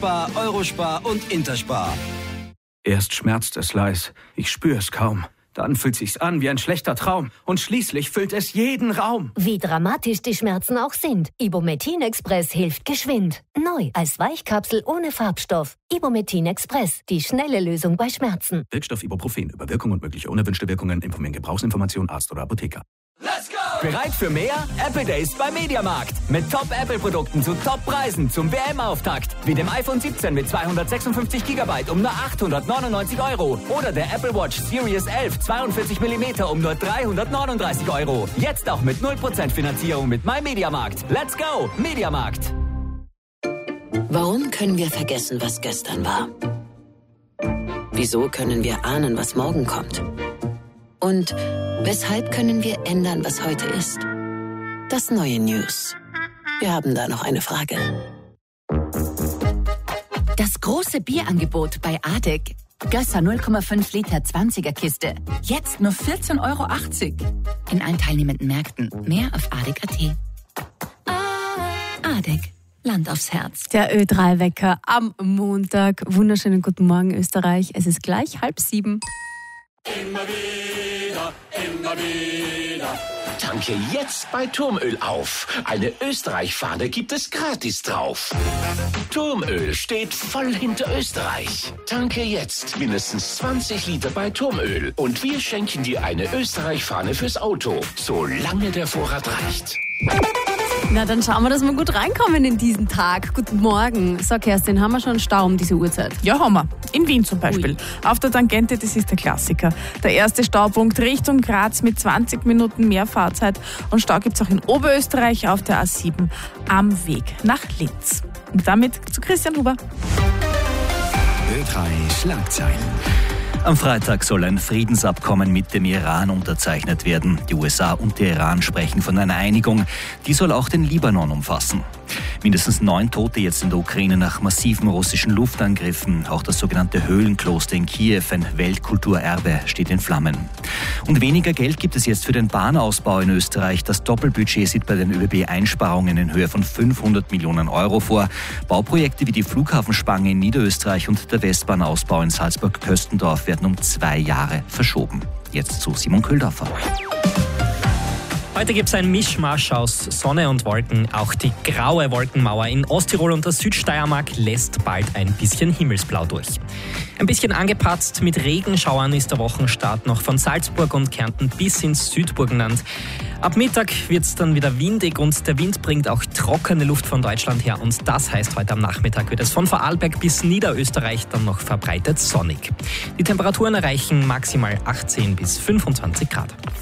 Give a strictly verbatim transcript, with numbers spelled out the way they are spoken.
Baderspar, Eurospar und Interspar. Erst schmerzt es leis, ich spüre es kaum. Dann fühlt sich's an wie ein schlechter Traum. Und schließlich füllt es jeden Raum. Wie dramatisch die Schmerzen auch sind. Ibumetin Express hilft geschwind. Neu als Weichkapsel ohne Farbstoff. Ibumetin Express. Die schnelle Lösung bei Schmerzen. Wirkstoff Ibuprofen. Über Wirkung und mögliche unerwünschte Wirkungen informieren Gebrauchsinformation Arzt oder Apotheker. Let's go! Bereit für mehr? Apple Days beim Mediamarkt. Mit Top-Apple-Produkten zu Top-Preisen zum W M-Auftakt. Wie dem iPhone siebzehn mit zweihundertsechsundfünfzig Gigabyte um nur achthundertneunundneunzig Euro. Oder der Apple Watch Series elf zweiundvierzig Millimeter um nur dreihundertneununddreißig Euro. Jetzt auch mit null Prozent Finanzierung mit MyMediamarkt. Let's go! Mediamarkt. Warum können wir vergessen, was gestern war? Wieso können wir ahnen, was morgen kommt? Und weshalb können wir ändern, was heute ist? Das neue News. Wir haben da noch eine Frage. Das große Bierangebot bei Adek. Gösser null Komma fünf Liter zwanziger Kiste. Jetzt nur vierzehn Euro achtzig. In allen teilnehmenden Märkten. Mehr auf adek punkt at. Adek. Land aufs Herz. Der Ö drei Wecker am Montag. Wunderschönen guten Morgen, Österreich. Es ist gleich halb sieben. Immer wieder, immer wieder. Tanke jetzt bei Turmöl auf. Eine Österreich-Fahne gibt es gratis drauf. Turmöl steht voll hinter Österreich. Tanke jetzt mindestens zwanzig Liter bei Turmöl. Und wir schenken dir eine Österreich-Fahne fürs Auto, solange der Vorrat reicht. Na, dann schauen wir, dass wir gut reinkommen in diesen Tag. Guten Morgen. So, Kerstin, haben wir schon Stau um diese Uhrzeit? Ja, haben wir. In Wien zum Beispiel. Ui. Auf der Tangente, das ist der Klassiker. Der erste Staupunkt Richtung Graz mit zwanzig Minuten mehr Fahrzeit. Und Stau gibt es auch in Oberösterreich auf der A sieben am Weg nach Linz. Und damit zu Christian Huber. Ö drei Schlagzeilen. Am Freitag soll ein Friedensabkommen mit dem Iran unterzeichnet werden. Die U S A und der Iran sprechen von einer Einigung. Die soll auch den Libanon umfassen. Mindestens neun Tote jetzt in der Ukraine nach massiven russischen Luftangriffen. Auch das sogenannte Höhlenkloster in Kiew, ein Weltkulturerbe, steht in Flammen. Und weniger Geld gibt es jetzt für den Bahnausbau in Österreich. Das Doppelbudget sieht bei den ÖBB Einsparungen in Höhe von fünfhundert Millionen Euro vor. Bauprojekte wie die Flughafenspange in Niederösterreich und der Westbahnausbau in Salzburg-Köstendorf werden um zwei Jahre verschoben. Jetzt zu Simon Köhldorfer. Heute gibt es einen Mischmasch aus Sonne und Wolken. Auch die graue Wolkenmauer in Osttirol und der Südsteiermark lässt bald ein bisschen Himmelsblau durch. Ein bisschen angepatzt mit Regenschauern ist der Wochenstart noch von Salzburg und Kärnten bis ins Südburgenland. Ab Mittag wird es dann wieder windig und der Wind bringt auch trockene Luft von Deutschland her. Und das heißt, heute am Nachmittag wird es von Vorarlberg bis Niederösterreich dann noch verbreitet sonnig. Die Temperaturen erreichen maximal achtzehn bis fünfundzwanzig Grad.